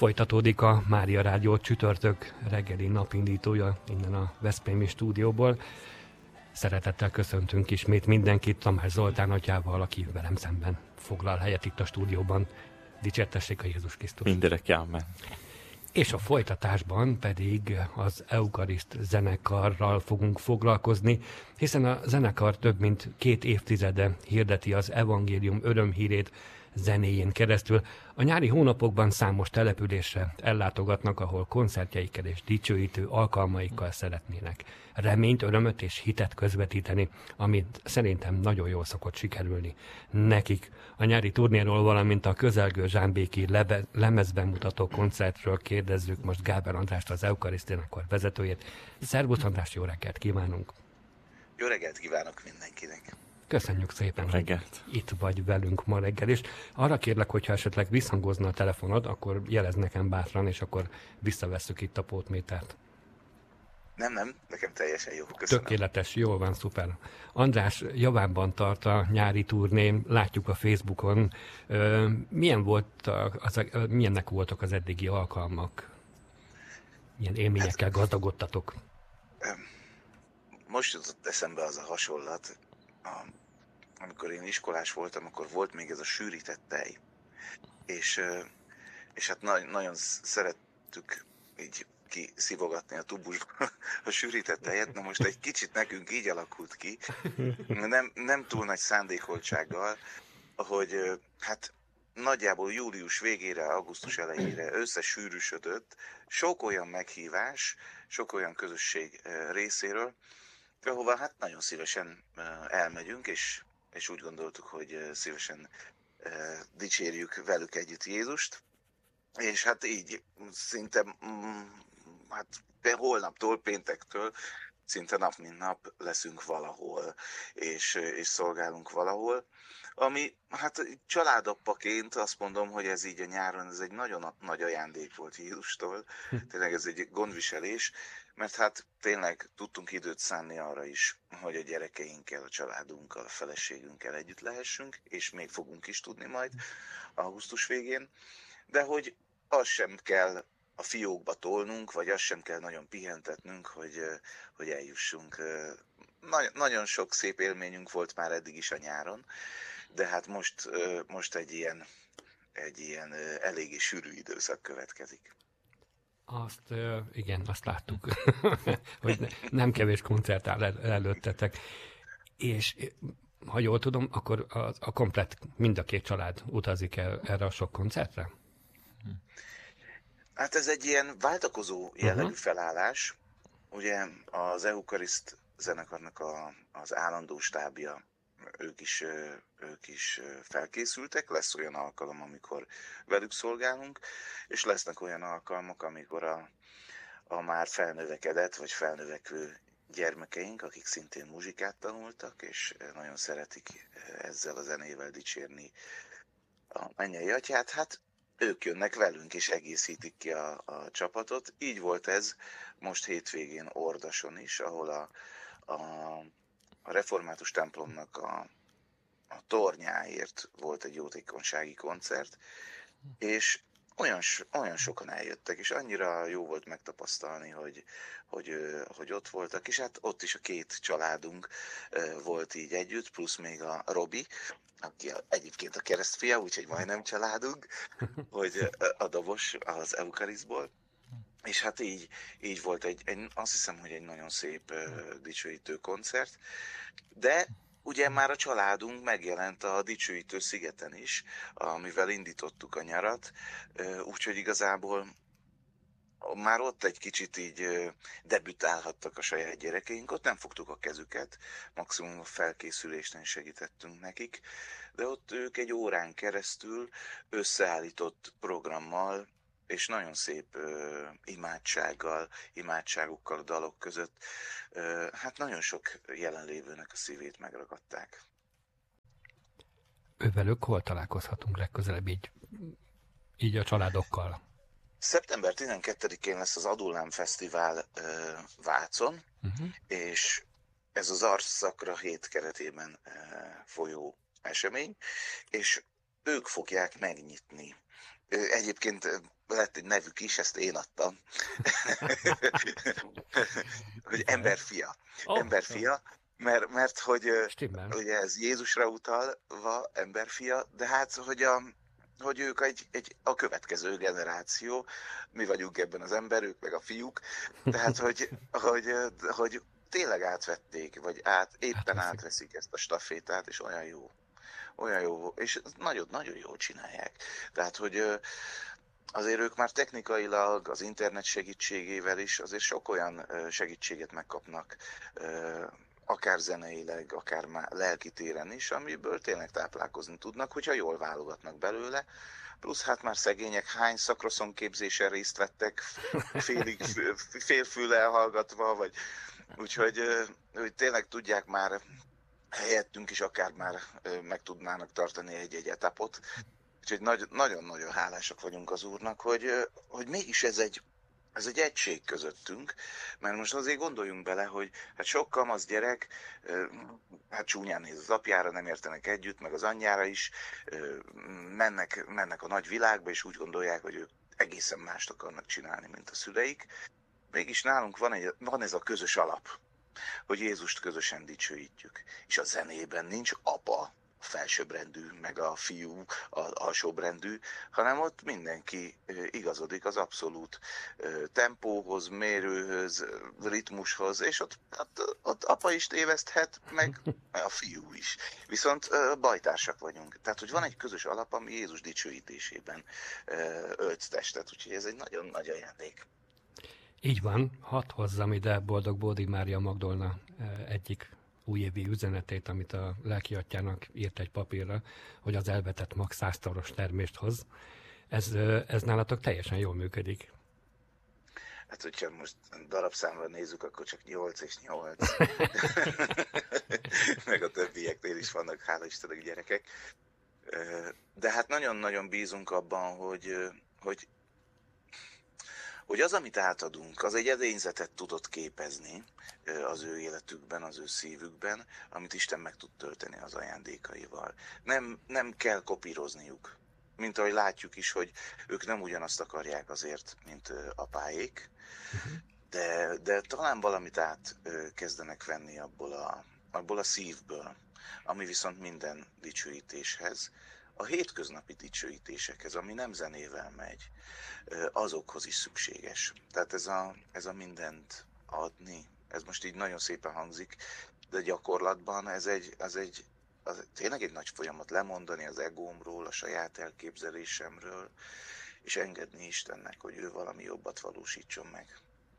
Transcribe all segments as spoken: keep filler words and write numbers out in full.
Folytatódik a Mária Rádió csütörtök reggeli napindítója innen a veszprémi stúdióból. Szeretettel köszöntünk ismét mindenkit Tamás Zoltán atyával, aki velem szemben foglal helyet itt a stúdióban. Dicsértessék a Jézus Krisztus. Mindeneki, amen. És a folytatásban pedig az Eukariszt zenekarral fogunk foglalkozni, hiszen a zenekar több mint két évtizede hirdeti az evangélium örömhírét zenéjén keresztül. A nyári hónapokban számos településre ellátogatnak, ahol koncertjeikkel és dicsőítő alkalmaikkal szeretnének reményt, örömöt és hitet közvetíteni, amit szerintem nagyon jól szokott sikerülni nekik. A nyári turnéról, valamint a közelgő zsámbéki lebe, lemezben mutató koncertről kérdezzük most Gábor Andrást, az Eukariszt zenekar vezetőjét. Szervusz András, jó reggelt kívánunk! Jó reggelt kívánok mindenkinek! Köszönjük szépen, reggelt. Hogy itt vagy velünk ma reggel, és arra kérlek, hogyha esetleg visszhangozna a telefonod, akkor jelezd nekem bátran, és akkor visszavesszük itt a pótmétert. Nem, nem, nekem teljesen jó, köszönöm. Tökéletes, jól van, szuper. András javában tart a nyári turné, látjuk a Facebookon. Milyen volt az, milyennek voltak az eddigi alkalmak? Milyen élményekkel hát, gazdagodtatok? Most jutott eszembe az a hasonlat, a, amikor én iskolás voltam, akkor volt még ez a sűrített tej. És, és hát na, nagyon szerettük így kiszivogatni a tubusba a sűrített tejet. Na most egy kicsit nekünk így alakult ki, nem, nem túl nagy szándékoltsággal, hogy hát nagyjából július végére, augusztus elejére összesűrűsödött sok olyan meghívás, sok olyan közösség részéről, ahova hát nagyon szívesen elmegyünk, és, és úgy gondoltuk, hogy szívesen dicsérjük velük együtt Jézust. És hát így szinte hát holnaptól, péntektől szinte nap mint nap leszünk valahol, és, és szolgálunk valahol. Ami hát családappaként azt mondom, hogy ez így a nyáron, ez egy nagyon nagy ajándék volt Jézustól. Tényleg ez egy gondviselés, mert hát tényleg tudtunk időt szánni arra is, hogy a gyerekeinkkel, a családunkkal, a feleségünkkel együtt lehessünk, és még fogunk is tudni majd augusztus végén, de hogy az sem kell a fiókba tolnunk, vagy azt sem kell nagyon pihentetnünk, hogy, hogy eljussunk. Nagy, nagyon sok szép élményünk volt már eddig is a nyáron, de hát most, most egy ilyen, egy ilyen eléggé sűrű időszak következik. Azt, igen, azt láttuk, hogy nem kevés koncert áll el, előttetek. És ha jól tudom, akkor a, a komplett, mind a két család utazik el erre a sok koncertre? Hát ez egy ilyen váltakozó jellegű uh-huh. felállás. Ugye az Eukariszt zenekarnak a, az állandó stábja, ők is, ők is felkészültek. Lesz olyan alkalom, amikor velük szolgálunk, és lesznek olyan alkalmak, amikor a, a már felnövekedett vagy felnövekvő gyermekeink, akik szintén muzsikát tanultak, és nagyon szeretik ezzel a zenével dicsérni a mennyei atyát, hát ők jönnek velünk és egészítik ki a, a csapatot. Így volt ez most hétvégén Ordason is, ahol a, a, a református templomnak a, a tornyáért volt egy jótékonysági koncert, és olyan, olyan sokan eljöttek, és annyira jó volt megtapasztalni, hogy, hogy, hogy ott voltak, és hát ott is a két családunk volt így együtt, plusz még a Robi, aki egyébként a keresztfia, úgyhogy majdnem családunk, hogy a dobos az Eukarisztból. És hát így, így volt egy, egy, azt hiszem, hogy egy nagyon szép uh, dicsőítő koncert. De ugye már a családunk megjelent a Dicsőítő szigeten is, amivel indítottuk a nyarat, uh, úgyhogy igazából már ott egy kicsit így uh, debütálhattak a saját gyerekeink, ott nem fogtuk a kezüket, maximum a felkészülésnél segítettünk nekik, de ott ők egy órán keresztül összeállított programmal, és nagyon szép uh, imádsággal, imádságokkal a dalok között, uh, hát nagyon sok jelenlévőnek a szívét megragadták. Ővelük hol találkozhatunk legközelebb így, így a családokkal? szeptember tizenkettedikén lesz az Adullám Fesztivál uh, Vácon, uh-huh. és ez az Arcszakra hét keretében uh, folyó esemény, és ők fogják megnyitni Egyébként lett egy nevük is, ezt én adtam. Hogy emberfia. Oh, emberfia, mert, mert hogy Stimmel. ugye ez Jézusra utalva, emberfia, de hát, hogy, a, hogy ők egy, egy, a következő generáció, mi vagyunk ebben az ember, ők meg a fiúk, tehát, hogy, hogy, hogy tényleg átvették, vagy át, éppen Átveszik. átveszik ezt a stafétát, és olyan jó. Olyan jó, és nagyon, nagyon jól csinálják. Tehát, hogy azért ők már technikailag, az internet segítségével is azért sok olyan segítséget megkapnak, akár zeneileg, akár már lelki téren is, amiből tényleg táplálkozni tudnak, hogyha jól válogatnak belőle. Plusz hát már szegények hány szakroszon képzésen részt vettek, félig, félfüllel hallgatva, vagy úgyhogy hogy tényleg tudják már helyettünk is akár már meg tudnának tartani egy-egy etapot. Úgyhogy nagyon-nagyon hálásak vagyunk az Úrnak, hogy, hogy mégis ez egy, ez egy egység közöttünk, mert most azért gondoljunk bele, hogy hát sok kamasz gyerek, hát csúnyán néz az apjára, nem értenek együtt, meg az anyjára is, mennek, mennek a nagy világba, és úgy gondolják, hogy ők egészen mást akarnak csinálni, mint a szüleik. Mégis nálunk van, egy, van ez a közös alap, hogy Jézust közösen dicsőítjük. És a zenében nincs apa, felsőbbrendű, meg a fiú, a alsóbbrendű, hanem ott mindenki igazodik az abszolút tempóhoz, mérőhöz, ritmushoz, és ott, ott, ott apa is téveszthet, meg a fiú is. Viszont bajtársak vagyunk. Tehát, hogy van egy közös alap, ami Jézus dicsőítésében ölt testet, úgyhogy ez egy nagyon nagy ajándék. Így van, hadd hozzam ide Boldog Bódi Mária Magdolna egyik újévi üzenetét, amit a lelkiatyának írt egy papírra, hogy az elvetett mag százszoros termést hoz. Ez, ez nálatok teljesen jól működik. Hát, hogyha most darabszámra nézzük, akkor csak nyolc és nyolc. Meg a többieknél is vannak, hála Istennek, gyerekek. De hát nagyon-nagyon bízunk abban, hogy, hogy hogy az, amit átadunk, az egy edényzetet tudott képezni az ő életükben, az ő szívükben, amit Isten meg tud tölteni az ajándékaival. Nem, nem kell kopírozniuk. Mint ahogy látjuk is, hogy ők nem ugyanazt akarják azért, mint apáék, de, de talán valamit át kezdenek venni abból a, abból a szívből, ami viszont minden dicsőítéshez, a hétköznapi dicsőítésekhez, ami nem zenével megy, azokhoz is szükséges. Tehát ez a, ez a mindent adni, ez most így nagyon szépen hangzik, de gyakorlatban ez egy, az egy az tényleg egy nagy folyamat, lemondani az egómról, a saját elképzelésemről, és engedni Istennek, hogy ő valami jobbat valósítson meg.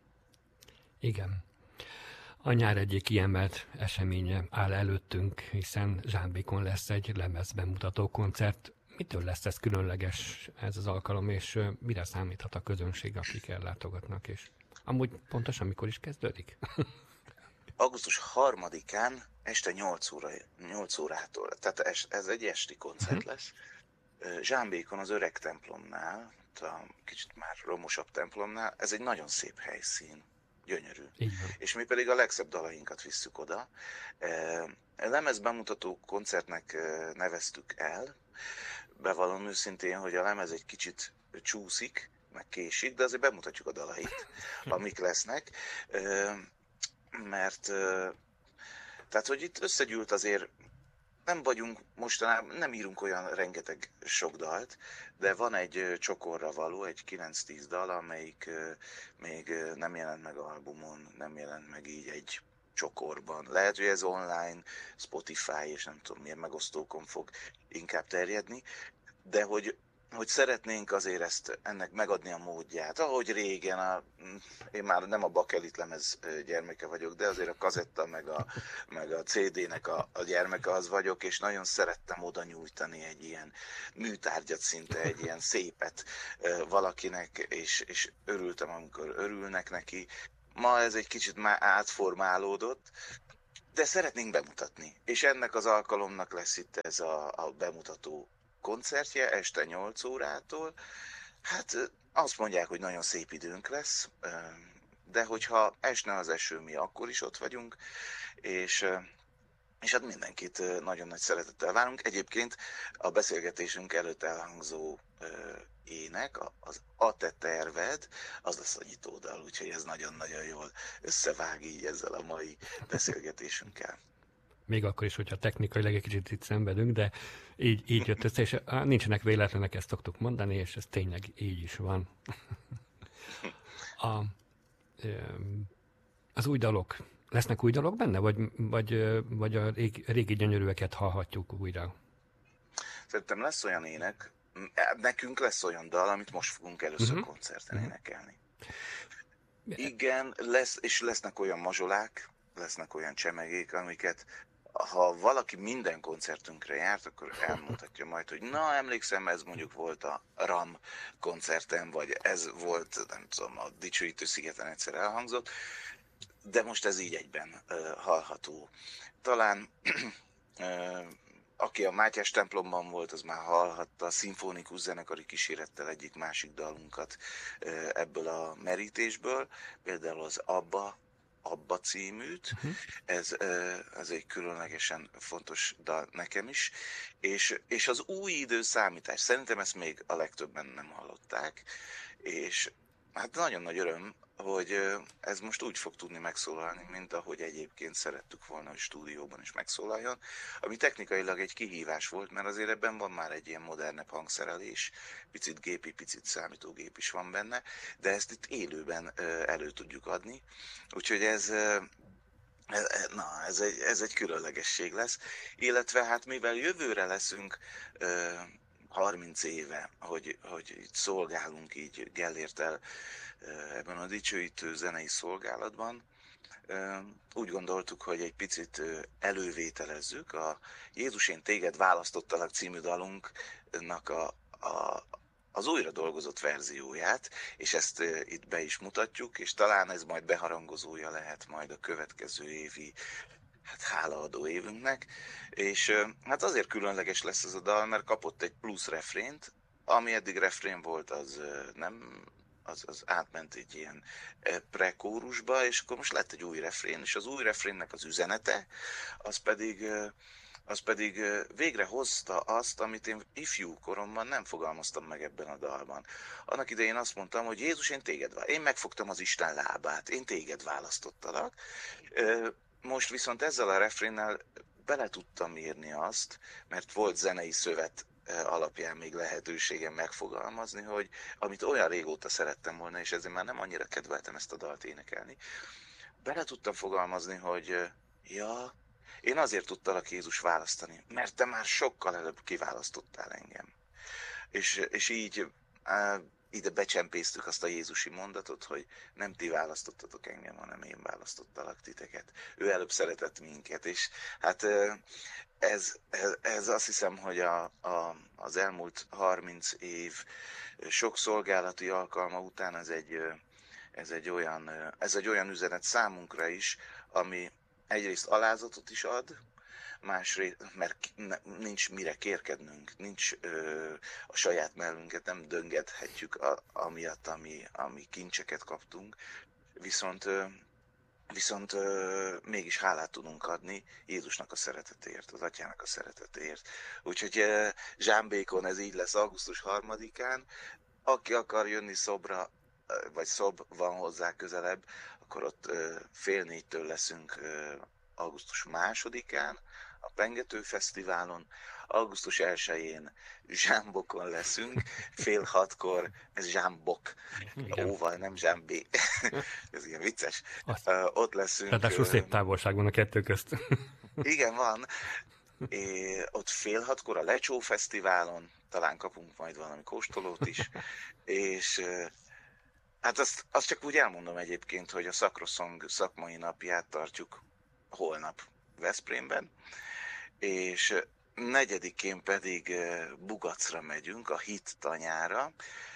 Igen. A nyár egyik kiemelt eseménye áll előttünk, hiszen Zsámbékon lesz egy lemezbemutató koncert. Mitől lesz ez különleges, ez az alkalom, és mire számíthat a közönség, akik ellátogatnak, és amúgy pontosan mikor is kezdődik? augusztus harmadikán este nyolc, óra, nyolc órától, tehát ez egy esti koncert lesz. Zsámbékon az öreg templomnál, a kicsit már romosabb templomnál, ez egy nagyon szép helyszín. Gyönyörű. És mi pedig a legszebb dalainkat visszük oda. A lemez bemutató koncertnek neveztük el. Bevallom őszintén, hogy a lemez egy kicsit csúszik, meg késik, de azért bemutatjuk a dalait, amik lesznek. Mert tehát, hogy itt összegyűlt azért, nem vagyunk mostanában, nem írunk olyan rengeteg sok dalt, de van egy csokorra való, egy kilenc-tíz dal, amelyik még nem jelent meg albumon, nem jelent meg így egy csokorban. Lehet, hogy ez online, Spotify és nem tudom milyen megosztókon fog inkább terjedni, de hogy hogy szeretnénk azért ezt, ennek megadni a módját. Ahogy régen, a, én már nem a bakelit lemez gyermeke vagyok, de azért a kazetta meg a, meg a cé dé-nek a, a gyermeke az vagyok, és nagyon szerettem oda nyújtani egy ilyen műtárgyat, szinte egy ilyen szépet valakinek, és, és örültem, amikor örülnek neki. Ma ez egy kicsit már átformálódott, de szeretnénk bemutatni. És ennek az alkalomnak lesz itt ez a, a bemutató koncertje este nyolc órától. Hát azt mondják, hogy nagyon szép időnk lesz, de hogyha esne az eső, mi akkor is ott vagyunk, és, és hát mindenkit nagyon nagy szeretettel várunk. Egyébként a beszélgetésünk előtt elhangzó én zenének az A te terved, az lesz a nyitódal, úgyhogy ez nagyon-nagyon jól összevág így ezzel a mai beszélgetésünkkel. Még akkor is, hogyha technikailag egy kicsit itt szenvedünk, de így, így jött össze, és á, nincsenek véletlenek, ezt szoktuk mondani, és ez tényleg így is van. A, az új dalok, lesznek új dalok benne, vagy, vagy, vagy a régi, régi gyönyörűeket hallhatjuk újra? Szerintem lesz olyan ének, nekünk lesz olyan dal, amit most fogunk először uh-huh. koncerten uh-huh. énekelni. Igen, lesz, és lesznek olyan mazsolák, lesznek olyan csemegék, amiket ha valaki minden koncertünkre járt, akkor elmondhatja majd, hogy na, emlékszem, ez mondjuk volt a RAM koncerten, vagy ez volt, nem tudom, a Dicsőítő szigeten egyszer elhangzott, de most ez így egyben uh, hallható. Talán uh, aki a Mátyás templomban volt, az már hallhatta a szimfonikus zenekari kísérettel egyik-másik dalunkat uh, ebből a merítésből, például az Abba, Abba címűt, uh-huh. ez, ez egy különlegesen fontos dal nekem is, és, és az új idő számítás, szerintem ezt még a legtöbben nem hallották, és hát nagyon nagy öröm, hogy ez most úgy fog tudni megszólalni, mint ahogy egyébként szerettük volna, hogy stúdióban is megszólaljon, ami technikailag egy kihívás volt, mert azért ebben van már egy ilyen modernebb hangszerelés, picit gépi, picit számítógép is van benne, de ezt itt élőben elő tudjuk adni, úgyhogy ez... Na, ez egy, ez egy különlegesség lesz, illetve hát mivel jövőre leszünk harminc éve, hogy, hogy itt szolgálunk így Gellérttel ebben a dicsőítő zenei szolgálatban, úgy gondoltuk, hogy egy picit elővételezzük a Jézus, én téged választottalak című dalunknak a, a, az újra dolgozott verzióját, és ezt itt be is mutatjuk, és talán ez majd beharangozója lehet majd a következő évi hát hálaadó évünknek, és hát azért különleges lesz ez a dal, mert kapott egy plusz refrént, ami eddig refrén volt, az nem, az, az átment egy ilyen prekórusba, és akkor most lett egy új refrén, és az új refrénnek az üzenete, az pedig, az pedig végre hozta azt, amit én ifjú koromban nem fogalmaztam meg ebben a dalban. Annak idején azt mondtam, hogy Jézus, én téged választottalak, én megfogtam az Isten lábát, én téged választottalak. Most viszont ezzel a refrénnel bele tudtam írni azt, mert volt zenei szövet alapján még lehetőségem megfogalmazni, hogy amit olyan régóta szerettem volna, és ezért már nem annyira kedveltem ezt a dalt énekelni, bele tudtam fogalmazni, hogy ja, én azért tudtalak Jézus választani, mert te már sokkal előbb kiválasztottál engem. És, és így ide becsempésztük azt a jézusi mondatot, hogy nem ti választottatok engem, hanem én választottalak titeket. Ő előbb szeretett minket, és hát ez, ez, ez azt hiszem, hogy a, a, az elmúlt harminc év sok szolgálati alkalma után ez egy, ez egy, olyan, ez egy olyan üzenet számunkra is, ami egyrészt alázatot is ad, másrészt, mert nincs mire kérkednünk, nincs ö, a saját mellünket, nem döngethetjük a, amiatt, ami, ami kincseket kaptunk, viszont, ö, viszont ö, mégis hálát tudunk adni Jézusnak a szeretetéért, az Atyának a szeretetéért. Úgyhogy ö, Zsámbékon ez így lesz augusztus harmadikán, aki akar jönni Szobra, vagy Szob van hozzá közelebb, akkor ott ö, fél négytől leszünk ö, augusztus másodikán, a Pengető Fesztiválon, augusztus elsején Zsámbokon leszünk, fél hatkor, ez Zsámbok, óval, nem Zsámbé, ez ilyen vicces, Azt, uh, ott leszünk. Ráadásul szép távolság van a kettő közt. Igen, van. É, ott fél hatkor a Lecsó Fesztiválon, talán kapunk majd valami kóstolót is, és uh, hát azt, azt csak úgy elmondom egyébként, hogy a Sacroszong szakmai napját tartjuk holnap Veszprémben, és negyedikén pedig Bugacra megyünk, a Hit tanyára,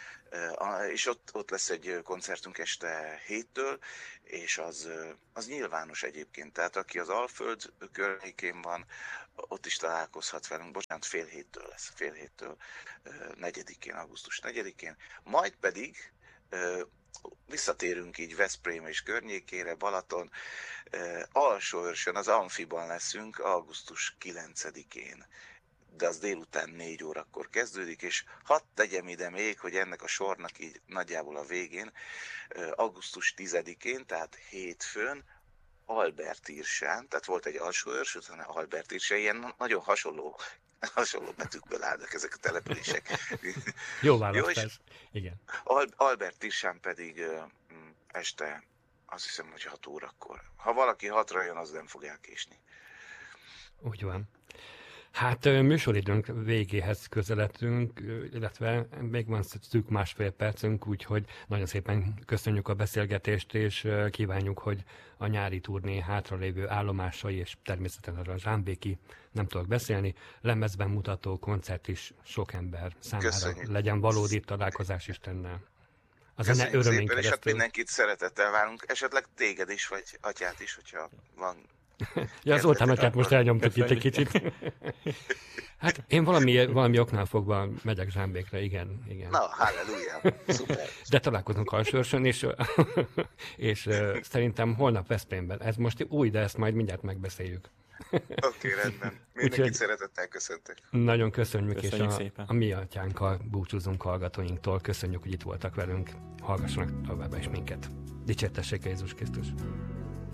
és ott, ott lesz egy koncertünk este héttől, és az, az nyilvános egyébként, tehát aki az Alföld környékén van, ott is találkozhat velünk, bocsánat, fél héttől lesz, fél héttől, negyedikén, augusztus negyedikén, majd pedig visszatérünk így Veszprém és környékére, Balaton, Alsóörsön, az Amfiban leszünk augusztus kilencedikén. de az délután négy órakor kezdődik, és hadd tegyem ide még, hogy ennek a sornak így nagyjából a végén, augusztus tizedikén, tehát hétfőn, Albert Irsán, tehát volt egy alsóőrs, utána Albert Irsán, ilyen nagyon hasonló, hasonló betűkből állnak ezek a települések. Jó választás. Jó, igen. Al- Albert Irsán pedig uh, este, azt hiszem, hogy hat órakor. Ha valaki hatra jön, az nem fog elkésni. Úgy van. Hát műsoridőnk végéhez közeledtünk, illetve még van szűk másfél percünk, úgyhogy nagyon szépen köszönjük a beszélgetést, és kívánjuk, hogy a nyári turné hátralévő állomásai, és természetesen a zsámbéki, nem tudok beszélni, lemezben mutató koncert is sok ember számára Köszönjük. legyen valódi találkozás Istennel. Az Köszönjük ne örömén szépen, és hát mindenkit szeretettel várunk, esetleg téged is, vagy atyát is, hogyha van. Ja, az Zoltán atyát most elnyomtuk itt egy kicsit. Hát én valami, valami oknál fogva megyek Zsámbékre, igen. igen. Na, halleluja, szuper. De találkozunk Alsóörsön, és, és uh, szerintem holnap Veszprémben. Ez most új, de ezt majd mindjárt megbeszéljük. Oké, okay, rendben. Mindenkit Úgyhogy szeretettel köszöntek. Nagyon köszönjük, köszönjük és a, a mi atyánkkal búcsúzunk hallgatóinktól. Köszönjük, hogy itt voltak velünk. Hallgassanak továbbá is minket. Dicsértessék Jézus Krisztus.